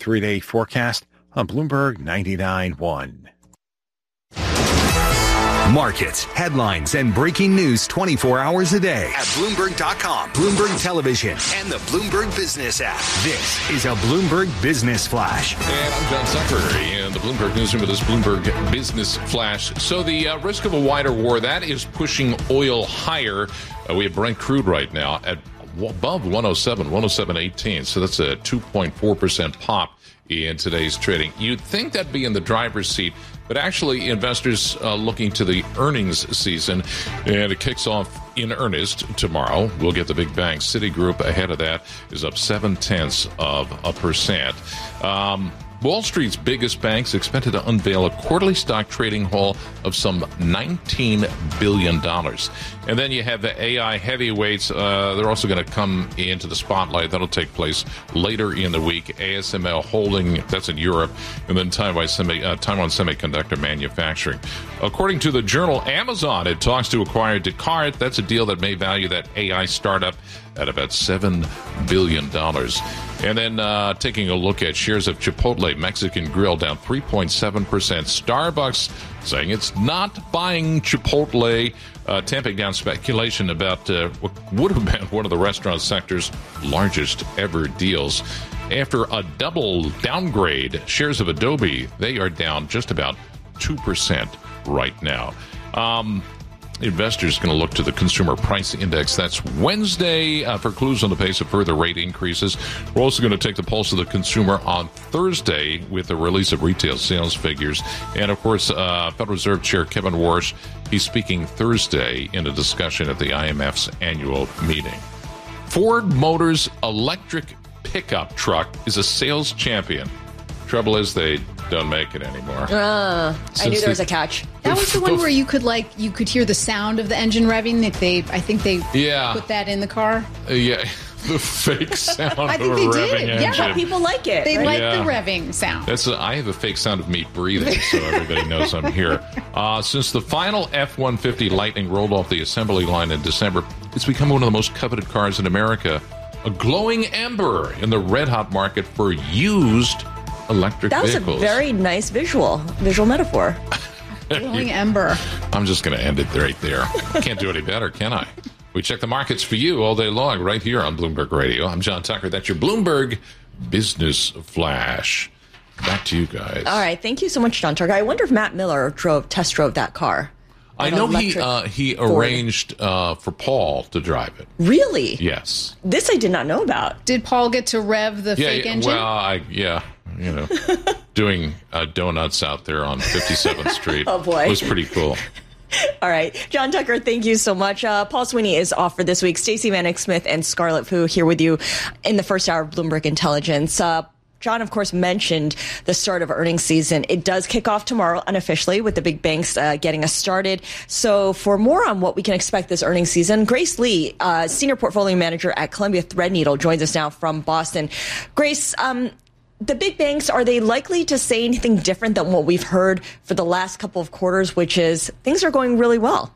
3-day forecast on Bloomberg 99.1. Markets, headlines, and breaking news 24 hours a day at Bloomberg.com, Bloomberg Television, and the Bloomberg Business app. This is a Bloomberg Business Flash. And I'm John Tucker in the Bloomberg Newsroom with this Bloomberg Business Flash. So the risk of a wider war, that is pushing oil higher. We have Brent crude right now at above 107.18. So that's a 2.4% pop in today's trading. You'd think that'd be in the driver's seat, but actually investors looking to the earnings season, and it kicks off in earnest tomorrow. We'll get the big banks. Citigroup ahead of that is up 0.7%. Wall Street's biggest banks expected to unveil a quarterly stock trading haul of some $19 billion. And then you have the AI heavyweights. They're also going to come into the spotlight. That'll take place later in the week. ASML Holding, that's in Europe, and then Taiwan Semiconductor Manufacturing. According to the journal Amazon, it talks to acquire Descartes. That's a deal that may value that AI startup at about $7 billion. And then taking a look at shares of Chipotle Mexican Grill down 3.7%. Starbucks saying it's not buying Chipotle, tamping down speculation about what would have been one of the restaurant sector's largest ever deals. After a double downgrade, shares of Adobe, they are down just about 2% right now. Investors going to look to the Consumer Price Index. That's Wednesday for clues on the pace of further rate increases. We're also going to take the pulse of the consumer on Thursday with the release of retail sales figures. And, of course, Federal Reserve Chair Kevin Warsh, he's speaking Thursday in a discussion at the IMF's annual meeting. Ford Motors electric pickup truck is a sales champion. Trouble is they don't make it anymore. I knew there was a catch. That was the one where you could hear the sound of the engine revving. I think they put that in the car. Yeah, the fake sound I think of a they revving did. engine. Yeah, people like it. They like the revving sound. I have a fake sound of me breathing, so everybody knows I'm here. Since the final F-150 Lightning rolled off the assembly line in December, it's become one of the most coveted cars in America. A glowing ember in the red-hot market for used electric vehicles. That was a very nice visual metaphor. Glowing ember. I'm just going to end it right there. Can't do any better, can I? We check the markets for you all day long right here on Bloomberg Radio. I'm John Tucker. That's your Bloomberg Business Flash. Back to you guys. All right. Thank you so much, John Tucker. I wonder if Matt Miller test drove that car. I know he arranged for Paul to drive it. Really? Yes. This I did not know about. Did Paul get to rev the fake engine? Well, doing donuts out there on 57th Street. Oh, boy. Was pretty cool. All right. John Tucker, thank you so much. Paul Sweeney is off for this week. Stacey Vanek Smith and Scarlett Fu here with you in the first hour of Bloomberg Intelligence. John, of course, mentioned the start of earnings season. It does kick off tomorrow unofficially with the big banks getting us started. So for more on what we can expect this earnings season, Grace Lee, Senior Portfolio Manager at Columbia Threadneedle, joins us now from Boston. Grace, the big banks, are they likely to say anything different than what we've heard for the last couple of quarters, which is things are going really well?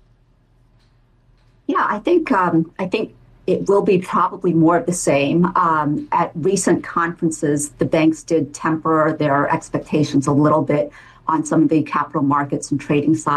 Yeah, I think it will be probably more of the same. At recent conferences, the banks did temper their expectations a little bit on some of the capital markets and trading side.